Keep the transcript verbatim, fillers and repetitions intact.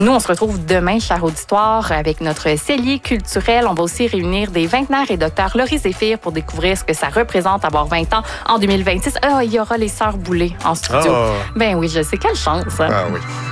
Nous, on se retrouve demain, cher auditoire, avec notre cellier culturel. On va aussi réunir des vingtenaires et docteur Laurie Zéphir pour découvrir ce que ça représente avoir vingt ans en deux mille vingt-six. Ah, il y aura les sœurs Boulay en studio. Oh. Ben oui, je sais, quelle chance. Hein? Ah oui.